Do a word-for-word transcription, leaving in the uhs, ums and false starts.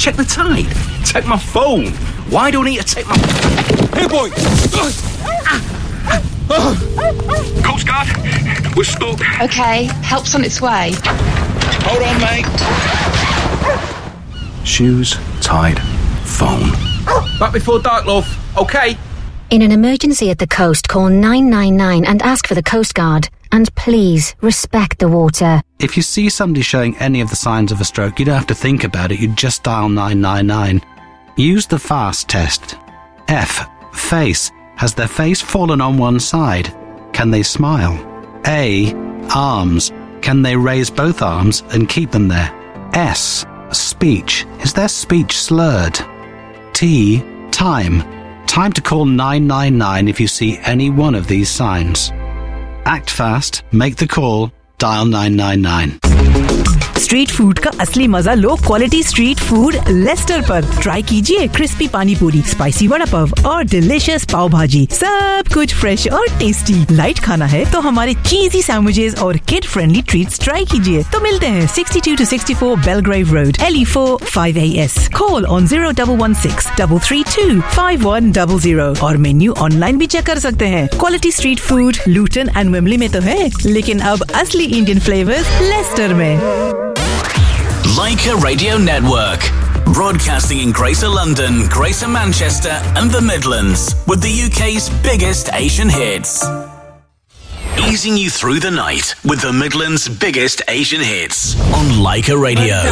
Check the tide. Take my phone. Why do I need to take my... Hey, boy! Coast Guard, we're stuck. Okay, help's on its way. Hold on, mate. Shoes, tide, phone. Back before dark, love. Okay? In an emergency at the coast, call nine nine nine and ask for the Coast Guard. And please, respect the water. If you see somebody showing any of the signs of a stroke, you don't have to think about it, you just dial nine nine nine. Use the FAST test. F. Face. Has their face fallen on one side? Can they smile? A. Arms. Can they raise both arms and keep them there? S. Speech. Is their speech slurred? T. Time. Time to call nine nine nine if you see any one of these signs. Act fast, make the call, dial nine nine nine. Street food का असली मजा low quality street food Lester पर। Try कीजिए crispy पानी पूरी, spicy vada pav और delicious पाव भाजी। सब कुछ फ्रेश और टेस्टी। लाइट खाना है तो हमारे चीजी सैंडविचेस और किड फ्रेंडली ट्रीट्स ट्राई कीजिए। तो मिलते हैं sixty two to sixty four Belgrave road, L E four five A S। Call on zero one one six three three two five one zero zero और menu online भी check कर सकते हैं। Quality street food Lutan and Wembley में तो है, लेकिन अब असली इंडियन फ्लेवर्स लेस्टर में। Leica Radio Network, broadcasting in Greater London, Greater Manchester and the Midlands, with the U K's biggest Asian hits. Easing you through the night with the Midlands' biggest Asian hits on Leica Radio.